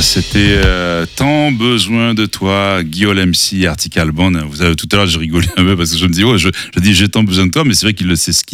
C'était tant besoin de toi, Guillaume MC, Arctic Alban. Vous avez tout à l'heure, je rigolais un peu parce que je me dis, j'ai tant besoin de toi, mais c'est vrai qu'il le sait ce qu'il